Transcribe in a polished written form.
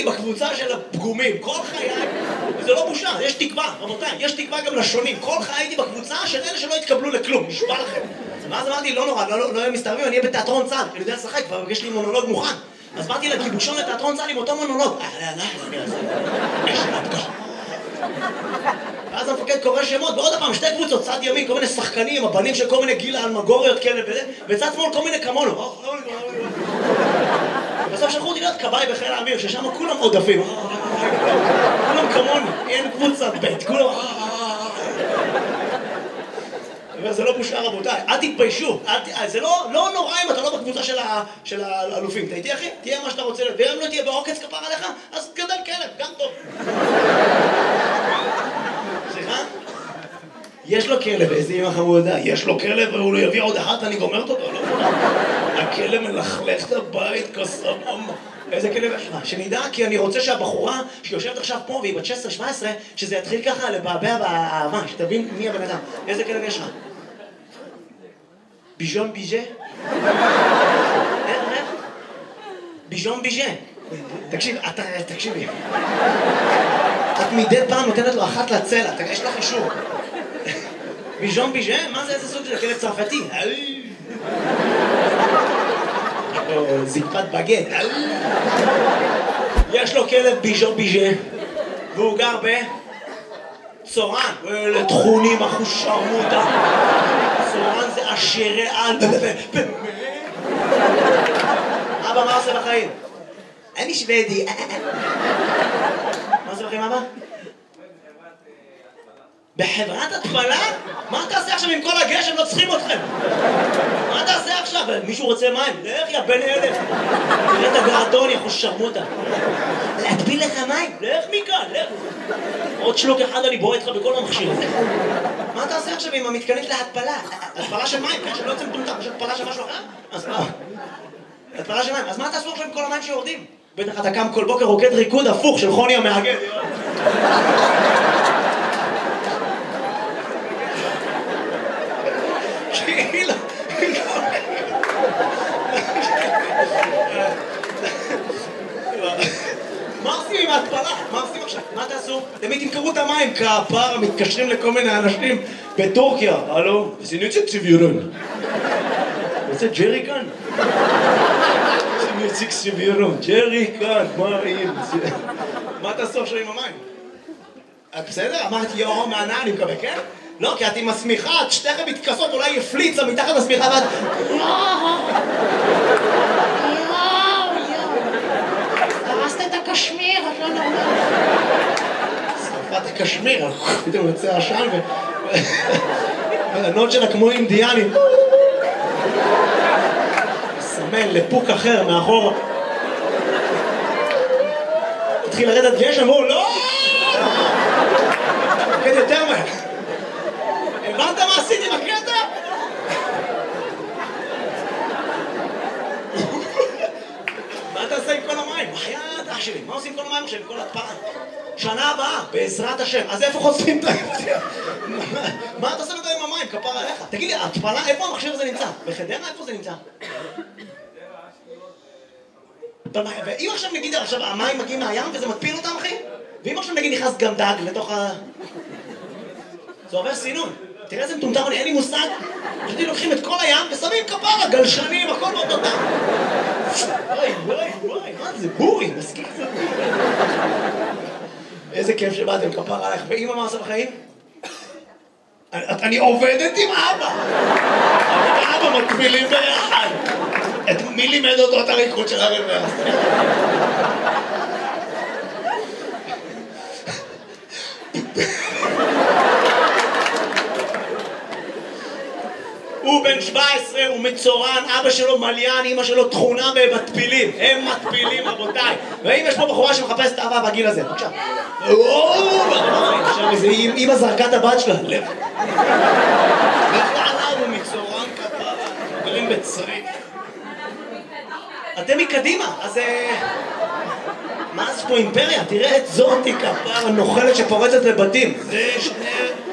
בקבוצה של הפגומים, כל חיי, וזה לא בושה, יש תקווה, רבותיי, יש תקווה גם לשונים, כל חיי הייתי בקבוצה של אלה שלא התקבלו לכלום, נשבע לכם. ואז אמרתי, לא נורא, לא יהיה מסתרבים, אני אהיה בתיאטרון צה"ל, אני יודע לשחק, כבר יש לי מונולוג מוכן. אז באתי לגיבושון לתיאטרון צה"ל עם אותו מונולוג. ואז המפקד קורא שמות, ועוד הפעם, שתי קבוצות, צד ימין, כל מיני שחקנים, הבנים של כל מיני גילה, אלמגוריות כאלה וזה, וצד שמאל כל מיני כמונו. בסוף שלחו אותי להיות כבאי בחיל האוויר, ששם כולם עודפים. כולם כמוני, אין קבוצת בית, כולם... וזה לא בושה רבותיי, אל תתביישו, זה לא נורא אם אתה לא בקבוצה של האלופים, אתה איתי אחי? תהיה מה שאתה רוצה, ואם לא תהיה בעוקץ כפר עליך, אז גדל כלב, גם טוב. סליחה? יש לו כלב, איזה אמא חמודה, יש לו כלב והוא לא יביא עוד אחת, אני גומרת אותו, לא פונה. הכלב מלכלך את הבית כסבום. איזה כלב יש לך? שנדע, כי אני רוצה שהבחורה שיושבת עכשיו פה והיא בת 16-17, שזה יתחיל ככה לבעבע באהבה, שתבין מי הבן אדם. איזה כלב יש לך? ביז'ון ביז'ה? איך? ביז'ון ביז'ה. תקשיבי. את מדי פעם נותנת לו אחת לצלע, יש לך אישור. ביז'ון ביז'ה? מה זה איזה סוג של כלב צרפתי? זקפת בגט. יש לו כלב ביז'ון ביז'ה והוא גר בצורן. לתכונים אחושרמותה. צורן זה עשירי על. אבא, מה עושה בחיים? אני שוודי. מה עושה בחיים אבא? בחברת התפלה? מה תעשה עכשיו עם כל הגשם? לא צריכים אתכם. מה תעשה עכשיו? מישהו רוצה מים? לך יא בן אלף. תראה את הגרדון, יא חושרמותה. להטביל לך מים? לך מכאן, לך. עוד שלוק אחד אני בועט לך בכל המכשיר הזה. מה תעשה עכשיו עם המתקנית להתפלה? התפלה של מים, כן? שלא יוצא מטומטם. יש התפלה של משהו אחר? אז מה? התפלה של מים. אז מה תעשו עכשיו עם כל המים שיורדים? בטח אתה קם כל בוקר רוקד ריקוד הפוך של חוני המאגד. מה עושים עם ההתפלה? מה עושים עכשיו? מה תעשו? תמיד תמכרו את המים כפר, מתקשרים לכל מיני אנשים בטורקיה. הלו? סינוצ'ה צביורון. רוצה ג'רי כאן? סינוצ'ה צביורון. ג'רי כאן, מה רעים? מה תעשו עכשיו עם המים? בסדר? אמרתי יואו מענה, אני מקווה, כן? לא, כי את עם הסמיכה, את שתיכם מתכסות, אולי יפליצה מתחת הסמיכה ואת... הרסת את הקשמיר, את לא נורמלית. שרפת הקשמיר, פתאום יוצא עשן והבנות שלה כמו אינדיאנים. מסמן לפוק אחר מאחור. התחיל לרדת גשם, והוא לא! כן, יותר מהר. הבנת מה עשיתי בקטע? מה אתה עושה עם כל המים? בחייאת אח שלי, מה עושים עם כל המים עכשיו, עם כל התפלה? שנה הבאה, בעזרת השם. אז איפה חושפים את ההתפלה? מה אתה עושה עם המים? כפר עליך. תגיד לי, התפלה, איפה המכשיר הזה נמצא? בחדרה? איפה זה נמצא? ואם עכשיו נגיד, עכשיו המים מגיעים מהים וזה מטפיל אותם, אחי? ואם עכשיו נגיד נכנס גם דג לתוך ה... זה עובר סינון. תראה איזה מטומטם, אין לי מושג. פשוט לוקחים את כל הים ושמים כפרה, גלשנים, הכל באותו דם. וואי, מה זה? בורי, מסכים. איזה כיף שבאתם, כפרה עליך. ואמא מה עושה בחיים? אני עובדת עם אבא. אבא מקבילים ביחד. מי לימד אותו את הריקוד של הרבע? הוא בן 17, הוא מצורן, אבא שלו מליין, אמא שלו תכונה במטפילים. הם מטפילים, רבותיי. ואם יש פה בחורה שמחפשת אהבה בגיל הזה, בבקשה. עכשיו איזה אמא זרקה את הבת שלה. לך לעליו, הוא מצורן כפרה. גרים בצריף. אתם מקדימה, אז... מה זה פה אימפריה? תראה את זאתי כפרה נוכלת שפורצת לבתים. זה שני...